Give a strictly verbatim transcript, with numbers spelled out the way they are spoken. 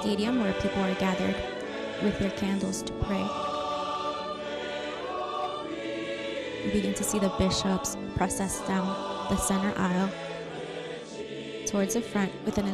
stadium where people are gathered with their candles to pray. You begin to see the bishops process down the center aisle towards the front with an